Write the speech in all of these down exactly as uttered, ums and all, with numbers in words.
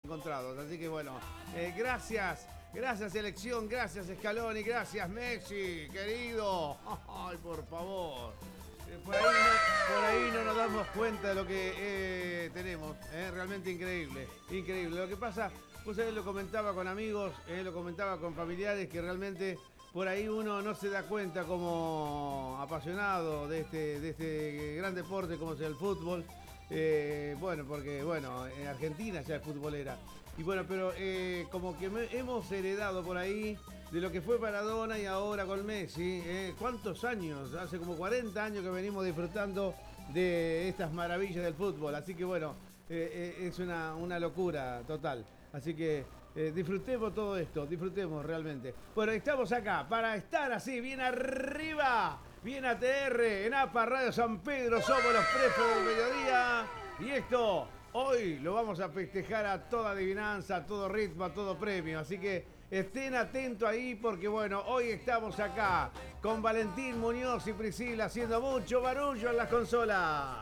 encontrados. Así que bueno, eh, gracias, gracias selección, gracias Scaloni, gracias Messi, querido. Ay, por favor. Por ahí, no, por ahí no nos damos cuenta de lo que eh, tenemos. Eh, realmente increíble, increíble. Lo que pasa, pues él lo comentaba con amigos, eh, lo comentaba con familiares, que realmente por ahí uno no se da cuenta como apasionado de este, de este gran deporte como es el fútbol. Eh, bueno, porque bueno, en Argentina ya es futbolera. Y bueno, pero eh, como que me, hemos heredado por ahí de lo que fue Maradona y ahora con Messi. Eh, ¿Cuántos años? Hace como cuarenta años que venimos disfrutando de estas maravillas del fútbol. Así que bueno, eh, eh, es una, una locura total. Así que eh, disfrutemos todo esto, disfrutemos realmente. Bueno, estamos acá para estar así, bien arriba, bien A T R, en APA Radio San Pedro, somos los prefos del mediodía. Y esto, hoy lo vamos a festejar a toda adivinanza, a todo ritmo, a todo premio. Así que estén atentos ahí porque bueno, hoy estamos acá con Valentín Muñoz y Priscila haciendo mucho barullo en las consolas.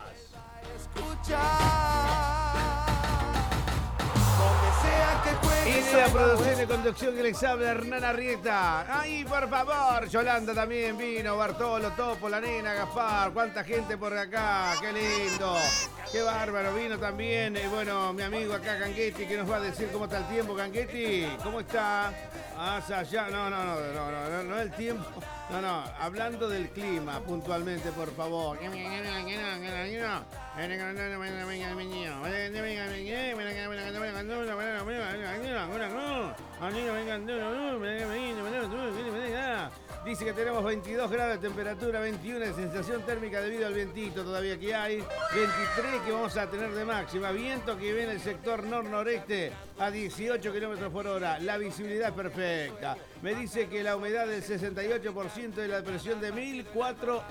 Idea, producción y conducción que les habla Hernán Arrieta. Ay, por favor, Yolanda también vino, Bartolo, Topo, la nena, Gaspar, cuánta gente por acá, qué lindo, qué bárbaro, vino también, eh, bueno, mi amigo acá, Canguetti, que nos va a decir cómo está el tiempo, Canguetti, ¿cómo está? Hasta allá, no, no, no, no, no, no, no el tiempo, no, no, hablando del clima, puntualmente, por favor. Dice que tenemos veintidós grados de temperatura, veintiuno de sensación térmica debido al vientito todavía que hay, veintitrés que vamos a tener de máxima, viento que viene del sector nor-noreste a dieciocho kilómetros por hora, la visibilidad es perfecta. Me dice que la humedad del sesenta y ocho por ciento y la presión de mil cuatro